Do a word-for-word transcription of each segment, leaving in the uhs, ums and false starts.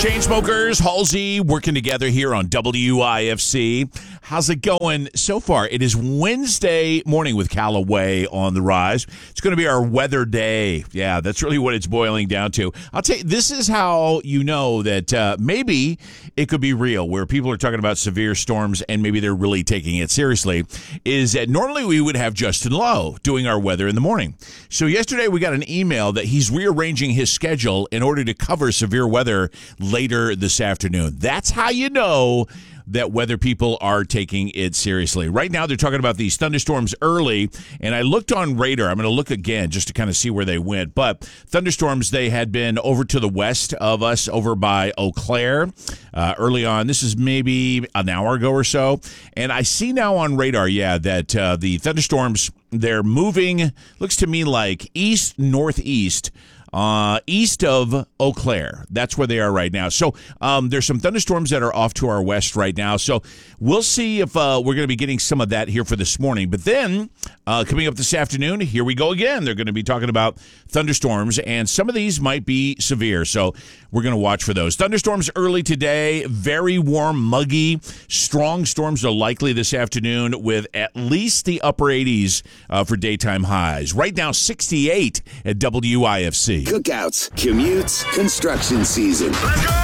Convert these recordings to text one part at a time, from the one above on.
Chainsmokers, Halsey, working together here on W I F C. How's it going so far? It is Wednesday morning with Callaway on the rise. It's going to be our weather day. Yeah, that's really what it's boiling down to. I'll tell you, this is how you know that uh, maybe it could be real, where people are talking about severe storms and maybe they're really taking it seriously, is that normally we would have Justin Lowe doing our weather in the morning. So yesterday we got an email that he's rearranging his schedule in order to cover severe weather later this afternoon. That's how you know that weather people are taking it seriously. Right now, they're talking about these thunderstorms early, and I looked on radar. I'm going to look again just to kind of see where they went. But thunderstorms, they had been over to the west of us, over by Eau Claire uh, early on. This is maybe an hour ago or so. And I see now on radar, yeah, that uh, the thunderstorms, they're moving, looks to me like east-northeast, Uh, east of Eau Claire. That's where they are right now. So um, there's some thunderstorms that are off to our west right now. So we'll see if uh, we're going to be getting some of that here for this morning. But then uh, coming up this afternoon, here we go again. They're going to be talking about thunderstorms, and some of these might be severe. So we're going to watch for those. Thunderstorms early today, very warm, muggy. Strong storms are likely this afternoon with at least the upper eighties uh, for daytime highs. Right now, sixty-eight at W I F C. Cookouts, commutes, construction season.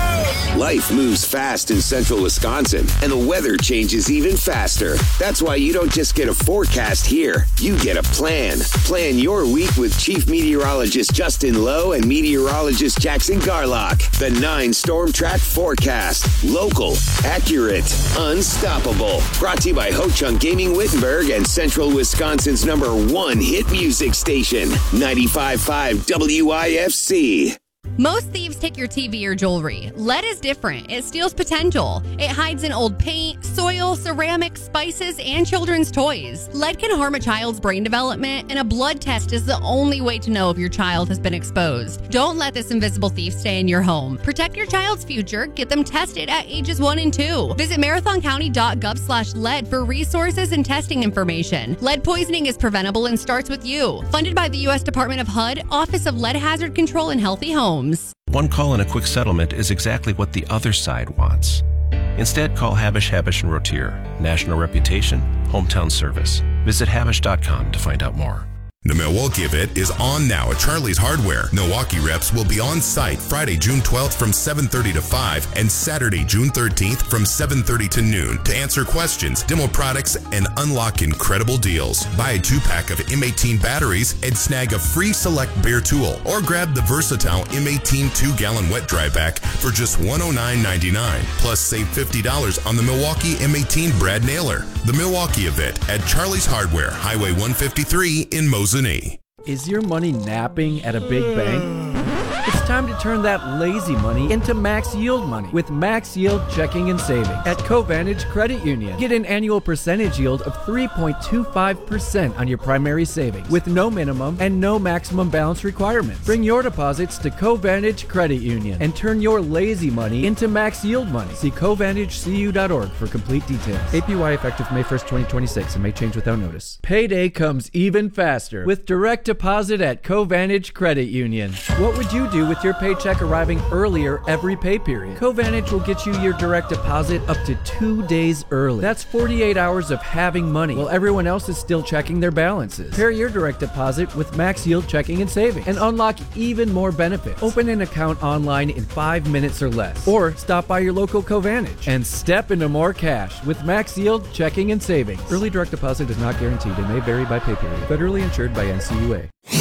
Life moves fast in central Wisconsin, and the weather changes even faster. That's why you don't just get a forecast here. You get a plan. Plan your week with Chief Meteorologist Justin Lowe and Meteorologist Jackson Garlock. The nine Storm Track Forecast. Local, accurate, unstoppable. Brought to you by Ho Chunk Gaming Wittenberg and Central Wisconsin's number one hit music station, ninety-five point five W I F C. Most thieves take your T V or jewelry. Lead is different. It steals potential. It hides in old paint, soil, ceramics, spices, and children's toys. Lead can harm a child's brain development, and a blood test is the only way to know if your child has been exposed. Don't let this invisible thief stay in your home. Protect your child's future. Get them tested at ages one and two. Visit marathoncounty.gov slash lead for resources and testing information. Lead poisoning is preventable and starts with you. Funded by the U S Department of H U D, Office of Lead Hazard Control and Healthy Homes. One call and a quick settlement is exactly what the other side wants. Instead, call Habish, Habish and Rotier. National reputation, hometown service. Visit habish dot com to find out more. The Milwaukee event is on now at Charlie's Hardware. Milwaukee reps will be on site Friday, June twelfth from seven thirty to five and Saturday, June thirteenth from seven thirty to noon to answer questions, demo products, and unlock incredible deals. Buy a two-pack of M eighteen batteries and snag a free select bare tool, or grab the versatile M eighteen two-gallon wet dry pack for just one hundred nine ninety-nine. Plus, save fifty dollars on the Milwaukee M eighteen Brad Nailer. The Milwaukee event at Charlie's Hardware, Highway one fifty-three in Mosinee. Is your money napping at a big bank? It's time to turn that lazy money into max yield money with Max Yield Checking and Savings at Covantage Credit Union. Get an annual percentage yield of three point two five percent on your primary savings with no minimum and no maximum balance requirements. Bring your deposits to Covantage Credit Union and turn your lazy money into max yield money. See covantage c u dot org for complete details. A P Y effective May first, twenty twenty-six and may change without notice. Payday comes even faster with direct deposit at Covantage Credit Union. What would you do with your paycheck arriving earlier every pay period? Covantage will get you your direct deposit up to two days early. That's forty-eight hours of having money while everyone else is still checking their balances. Pair your direct deposit with Max Yield Checking and Savings and unlock even more benefits. Open an account online in five minutes or less, or stop by your local Covantage and step into more cash with Max Yield Checking and Savings. Early direct deposit is not guaranteed and may vary by pay period. Federally insured by N C U A.